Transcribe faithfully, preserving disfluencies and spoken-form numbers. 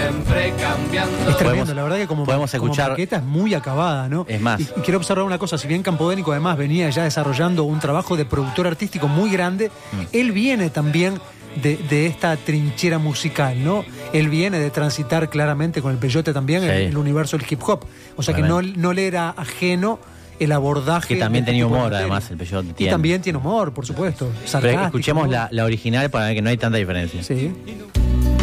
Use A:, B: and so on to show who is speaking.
A: siempre cambiando.
B: Es tremendo,
C: Podemos-
B: la verdad que como,
C: podemos
B: como
C: escuchar-
B: maqueta es muy acabada, ¿no?
C: Es más.
B: Y, y quiero observar una cosa, si bien Campodénico además venía ya desarrollando un trabajo de productor artístico muy grande,
C: Mm.
B: él viene también de, de esta trinchera musical, ¿no? Él viene de transitar claramente con el peyote también
C: Sí.
B: en el universo del hip hop. O sea que no, no le era ajeno el abordaje.
C: Que también
B: de este
C: tenía
B: tipo de
C: humor,
B: materia.
C: además, el peyote
B: Y
C: tiene.
B: también tiene humor, por supuesto.
C: Pero
B: Sarcástico,
C: escuchemos
B: humor.
C: la, la original para ver que no hay tanta diferencia.
B: Sí.